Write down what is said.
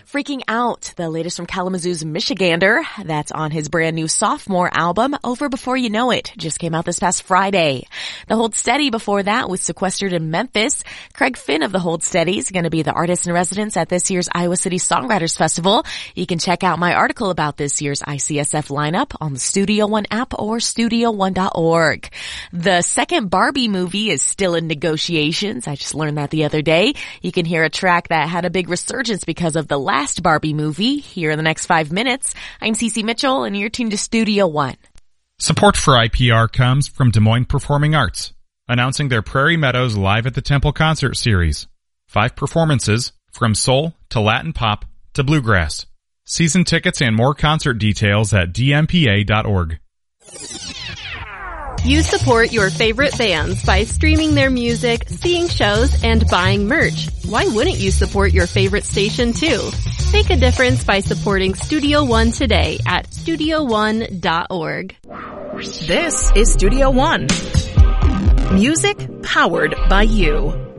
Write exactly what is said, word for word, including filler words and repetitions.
Freaking Out, the latest from Kalamazoo's Michigander. That's on his brand new sophomore album, Over Before You Know It. Just came out this past Friday. The Hold Steady before that was sequestered in Memphis. Craig Finn of the Hold Steady is going to be the artist in residence at this year's Iowa City Songwriters Festival. You can check out my article about this year's I C S F lineup on the Studio One app or studio one dot org. The second Barbie movie is still in negotiations. I just learned that the other day. You can hear a track that had a big resurgence because of the last Barbie movie here in the next five minutes. I'm Cece Mitchell, and you're tuned to Studio One. Support for I P R comes from Des Moines Performing Arts, announcing their Prairie Meadows Live at the Temple concert series. Five performances, from soul to Latin pop to bluegrass. Season tickets and more concert details at d m p a dot org. You support your favorite bands by streaming their music, seeing shows, and buying merch. Why wouldn't you support your favorite station too? Make a difference by supporting Studio One today at studio one dot org. This is Studio One. Music powered by you.